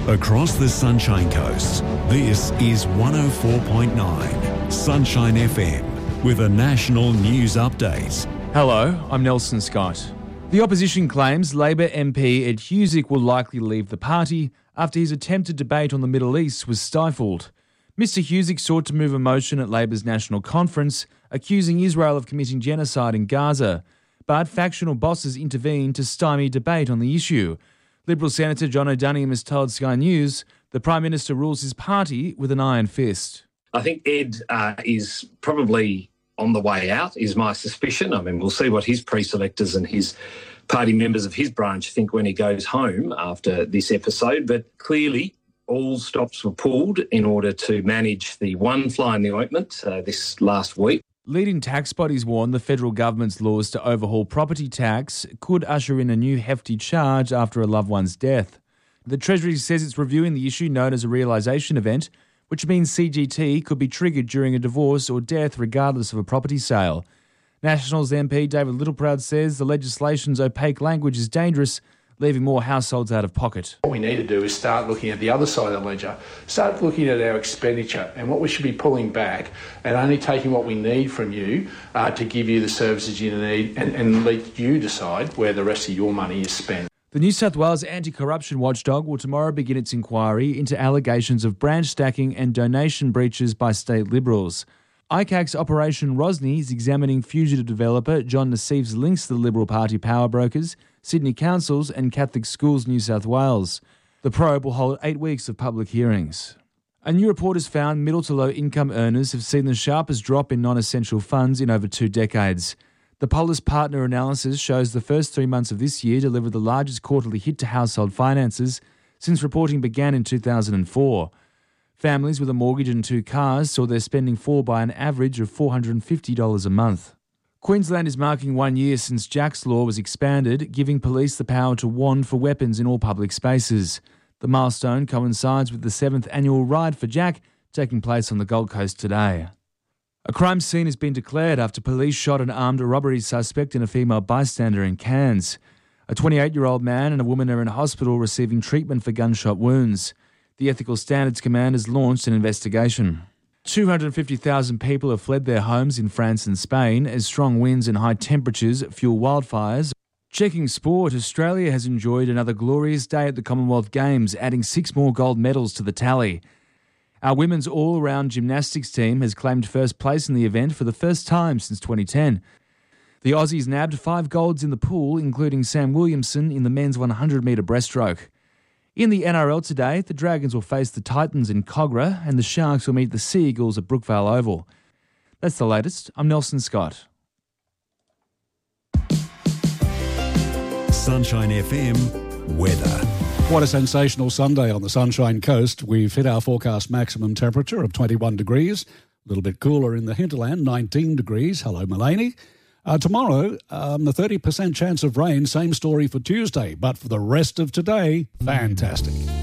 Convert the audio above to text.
Across the Sunshine Coast, this is 104.9 Sunshine FM with a national news update. Hello, I'm Nelson Scott. The opposition claims Labor MP Ed Husic will likely leave the party after his attempted debate on the Middle East was stifled. Mr Husic sought to move a motion at Labor's national conference accusing Israel of committing genocide in Gaza, but factional bosses intervened to stymie debate on the issue. Liberal Senator John O'Donoghue has told Sky News the Prime Minister rules his party with an iron fist. I think Ed is probably on the way out, is my suspicion. I mean, we'll see what his pre-selectors and his party members of his branch think when he goes home after this episode. But clearly, all stops were pulled in order to manage the one fly in the ointment this last week. Leading tax bodies warn the federal government's laws to overhaul property tax could usher in a new hefty charge after a loved one's death. The Treasury says it's reviewing the issue known as a realisation event, which means CGT could be triggered during a divorce or death regardless of a property sale. Nationals MP David Littleproud says the legislation's opaque language is dangerous, leaving more households out of pocket. What we need to do is start looking at the other side of the ledger, start looking at our expenditure and what we should be pulling back and only taking what we need from you to give you the services you need and let you decide where the rest of your money is spent. The New South Wales anti-corruption watchdog will tomorrow begin its inquiry into allegations of branch stacking and donation breaches by state Liberals. ICAC's Operation Rosny is examining fugitive developer John Nassif's links to the Liberal Party power brokers, Sydney Councils and Catholic Schools New South Wales. The probe will hold 8 weeks of public hearings. A new report has found middle to low income earners have seen the sharpest drop in non-essential funds in over 2 decades. The Polis Partner analysis shows the first 3 months of this year delivered the largest quarterly hit to household finances since reporting began in 2004. Families with a mortgage and 2 cars saw their spending fall by an average of $450 a month. Queensland is marking 1 year since Jack's Law was expanded, giving police the power to wand for weapons in all public spaces. The milestone coincides with the 7th annual Ride for Jack taking place on the Gold Coast today. A crime scene has been declared after police shot and armed a robbery suspect and a female bystander in Cairns. A 28-year-old man and a woman are in hospital receiving treatment for gunshot wounds. The Ethical Standards Command has launched an investigation. 250,000 people have fled their homes in France and Spain as strong winds and high temperatures fuel wildfires. Checking sport, Australia has enjoyed another glorious day at the Commonwealth Games, adding 6 more gold medals to the tally. Our women's all-around gymnastics team has claimed first place in the event for the first time since 2010. The Aussies nabbed 5 golds in the pool, including Sam Williamson in the men's 100-metre breaststroke. In the NRL today, the Dragons will face the Titans in Cogra and the Sharks will meet the Sea Eagles at Brookvale Oval. That's the latest. I'm Nelson Scott. Sunshine FM weather. What a sensational Sunday on the Sunshine Coast. We've hit our forecast maximum temperature of 21 degrees. A little bit cooler in the hinterland, 19 degrees. Hello, Mulaney. Tomorrow, the 30% chance of rain, same story for Tuesday. But for the rest of today, fantastic.